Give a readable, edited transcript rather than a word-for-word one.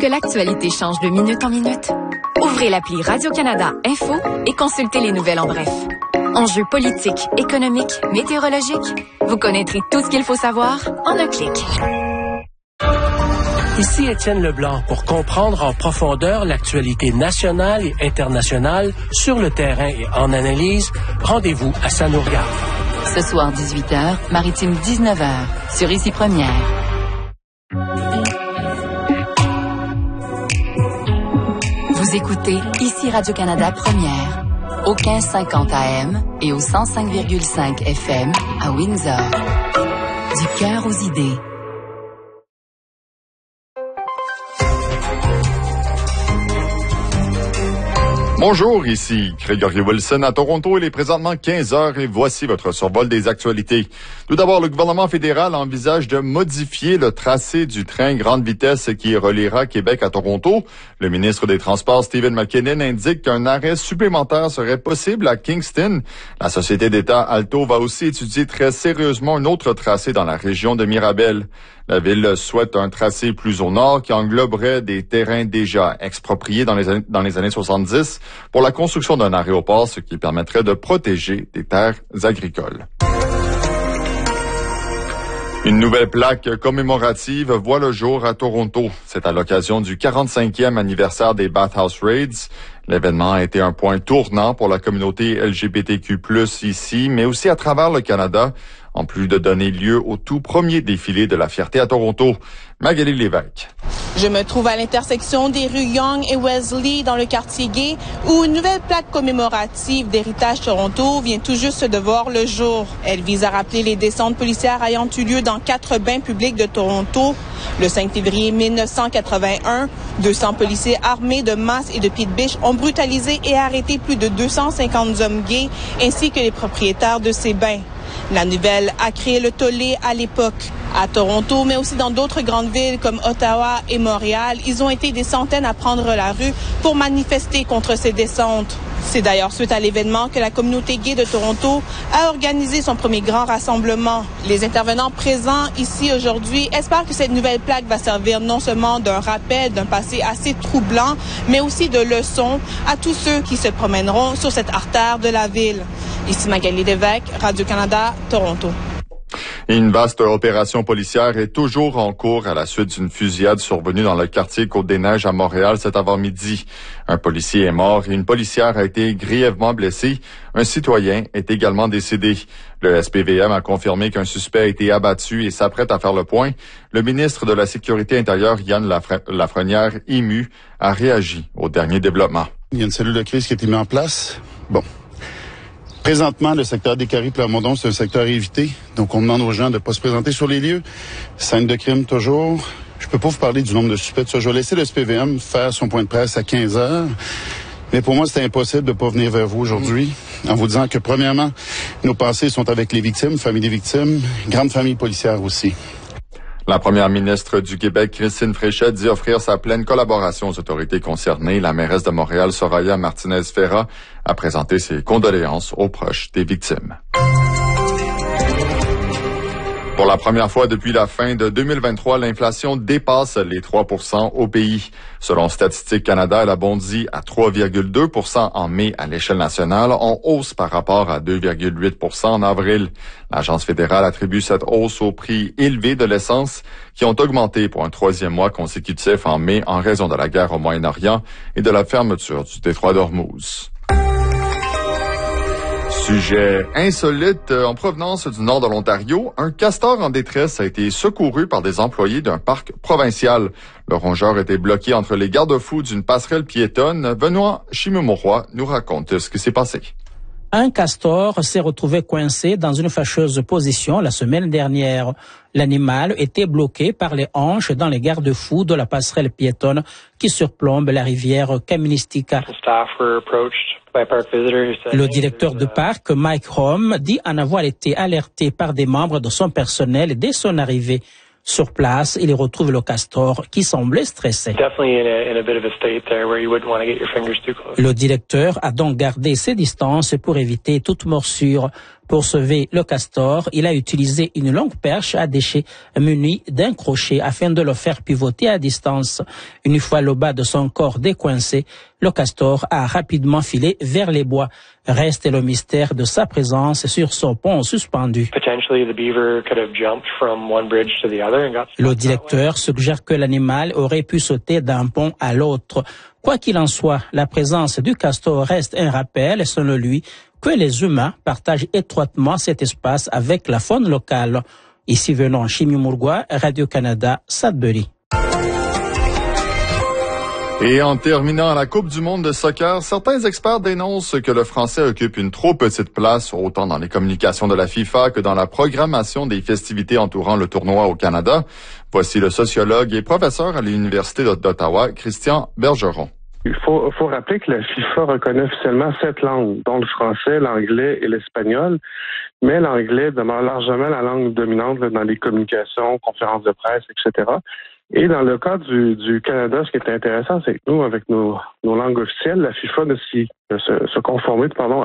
que l'actualité change de minute en minute? Ouvrez l'appli Radio-Canada Info et consultez les nouvelles en bref. Enjeux politiques, économiques, météorologiques. Vous connaîtrez tout ce qu'il faut savoir en un clic. Ici Étienne Leblanc pour comprendre en profondeur l'actualité nationale et internationale sur le terrain et en analyse. Rendez-vous à Ça nous regarde. Ce soir 18h, Maritime 19h, sur Ici Première. Vous écoutez Ici Radio-Canada Première, au 1550 AM et au 105,5 FM à Windsor. Du cœur aux idées. Bonjour, ici Gregory Wilson à Toronto. Il est présentement 15h et voici votre survol des actualités. Tout d'abord, le gouvernement fédéral envisage de modifier le tracé du train grande vitesse qui reliera Québec à Toronto. Le ministre des Transports, Stephen McKinnon, indique qu'un arrêt supplémentaire serait possible à Kingston. La société d'État Alto va aussi étudier très sérieusement un autre tracé dans la région de Mirabel. La ville souhaite un tracé plus au nord qui engloberait des terrains déjà expropriés dans les années 70 pour la construction d'un aéroport, ce qui permettrait de protéger des terres agricoles. Une nouvelle plaque commémorative voit le jour à Toronto. C'est à l'occasion du 45e anniversaire des Bathhouse Raids. L'événement a été un point tournant pour la communauté LGBTQ+, ici, mais aussi à travers le Canada, en plus de donner lieu au tout premier défilé de la fierté à Toronto. Magali Lévesque. Je me trouve à l'intersection des rues Yonge et Wesley dans le quartier gay où une nouvelle plaque commémorative d'Héritage Toronto vient tout juste de voir le jour. Elle vise à rappeler les descentes policières ayant eu lieu dans 4 bains publics de Toronto. Le 5 février 1981, 200 policiers armés de masses et de pieds de biche ont brutalisé et arrêté plus de 250 hommes gays ainsi que les propriétaires de ces bains. La nouvelle a créé le tollé à l'époque. À Toronto, mais aussi dans d'autres grandes villes comme Ottawa et Montréal, ils ont été des centaines à prendre la rue pour manifester contre ces descentes. C'est d'ailleurs suite à l'événement que la communauté gay de Toronto a organisé son premier grand rassemblement. Les intervenants présents ici aujourd'hui espèrent que cette nouvelle plaque va servir non seulement d'un rappel d'un passé assez troublant, mais aussi de leçon à tous ceux qui se promèneront sur cette artère de la ville. Ici Magali Lévesque, Radio-Canada, Toronto. Une vaste opération policière est toujours en cours à la suite d'une fusillade survenue dans le quartier Côte-des-Neiges à Montréal cet avant-midi. Un policier est mort et une policière a été grièvement blessée. Un citoyen est également décédé. Le SPVM a confirmé qu'un suspect a été abattu et s'apprête à faire le point. Le ministre de la Sécurité intérieure, Yann Lafrenière, ému, a réagi au dernier développement. Il y a une cellule de crise qui a été mise en place. Bon. Présentement, le secteur des Carré-Plamondon, c'est un secteur à éviter. Donc, on demande aux gens de ne pas se présenter sur les lieux. Scène de crime, toujours. Je peux pas vous parler du nombre de suspects. Je vais laisser le SPVM faire son point de presse à 15 heures. Mais pour moi, c'est impossible de ne pas venir vers vous aujourd'hui en vous disant que, premièrement, nos pensées sont avec les victimes, famille des victimes, grande famille policière aussi. La première ministre du Québec, Christine Fréchette, dit offrir sa pleine collaboration aux autorités concernées. La mairesse de Montréal, Soraya Martinez-Ferrat, a présenté ses condoléances aux proches des victimes. Pour la première fois depuis la fin de 2023, l'inflation dépasse les 3% au pays. Selon Statistique Canada, elle a bondi à 3,2% en mai à l'échelle nationale, en hausse par rapport à 2,8% en avril. L'Agence fédérale attribue cette hausse au prix élevé de l'essence qui ont augmenté pour un 3e mois consécutif en mai en raison de la guerre au Moyen-Orient et de la fermeture du détroit d'Ormuz. Sujet insolite en provenance du nord de l'Ontario, un castor en détresse a été secouru par des employés d'un parc provincial. Le rongeur était bloqué entre les garde-fous d'une passerelle piétonne. Benoît Chimumoroy nous raconte ce qui s'est passé. Un castor s'est retrouvé coincé dans une fâcheuse position la semaine dernière. L'animal était bloqué par les hanches dans les garde-fous de la passerelle piétonne qui surplombe la rivière Kaministika. Le directeur du parc, Mike Home, dit en avoir été alerté par des membres de son personnel dès son arrivée. Sur place, il retrouve le castor qui semblait stressé. Le directeur a donc gardé ses distances pour éviter toute morsure. Pour sauver le castor, il a utilisé une longue perche à déchets munie d'un crochet afin de le faire pivoter à distance. Une fois le bas de son corps décoincé, le castor a rapidement filé vers les bois. Reste le mystère de sa présence sur son pont suspendu. Le directeur suggère que l'animal aurait pu sauter d'un pont à l'autre. Quoi qu'il en soit, la présence du castor reste un rappel, selon lui, que les humains partagent étroitement cet espace avec la faune locale. Ici venons Chimie Mourgoua, Radio-Canada, Sudbury. Et en terminant à la Coupe du monde de soccer, certains experts dénoncent que le français occupe une trop petite place, autant dans les communications de la FIFA que dans la programmation des festivités entourant le tournoi au Canada. Voici le sociologue et professeur à l'Université d'Ottawa, Christian Bergeron. Il faut rappeler que la FIFA reconnaît officiellement 7 langues, dont le français, l'anglais et l'espagnol, mais l'anglais demeure largement la langue dominante dans les communications, conférences de presse, etc. Et dans le cas du Canada, ce qui est intéressant, c'est que nous, avec nos langues officielles, la FIFA ne se conforme